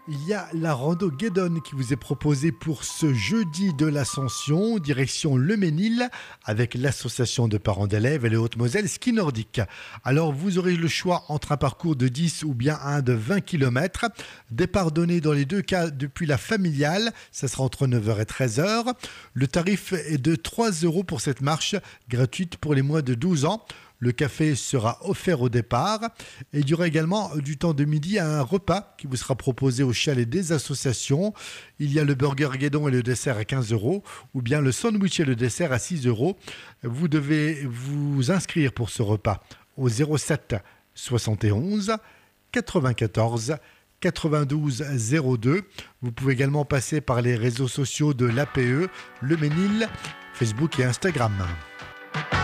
Il y a la rando Guédon qui vous est proposée pour ce jeudi de l'Ascension, direction Le Ménil, avec l'association de parents d'élèves et les Haute-Moselle Ski Nordique. Alors vous aurez le choix entre un parcours de 10 ou bien un de 20 km. Départ donné dans les deux cas depuis la familiale, ça sera entre 9h et 13h. Le tarif est de 3 € pour cette marche, gratuite pour les moins de 12 ans. Le café sera offert au départ et il y aura également du temps de midi à un repas qui vous sera proposé au chalet des associations. Il y a le burger guédon et le dessert à 15 € ou bien le sandwich et le dessert à 6 €. Vous devez vous inscrire pour ce repas au 07 71 94 92 02. Vous pouvez également passer par les réseaux sociaux de l'APE, Le Ménil, Facebook et Instagram.